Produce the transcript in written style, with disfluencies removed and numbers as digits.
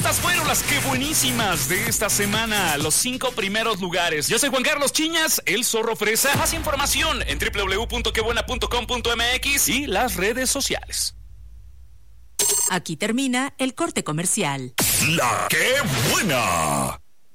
Estas fueron las que buenísimas de esta semana, los 5 primeros lugares. Yo soy Juan Carlos Chiñas, el Zorro Fresa. Más información en www.quebuena.com.mx y las redes sociales. Aquí termina el corte comercial. La que buena.